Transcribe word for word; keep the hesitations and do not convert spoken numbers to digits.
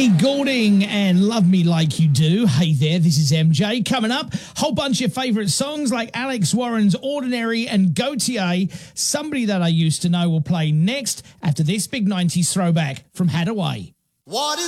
Ellie Goulding and Love Me Like You Do. Hey there, this is M J. Coming up, whole bunch of favourite songs like Alex Warren's Ordinary and Gautier. Somebody that I used to know will play next after this big nineties throwback from Hadaway. What is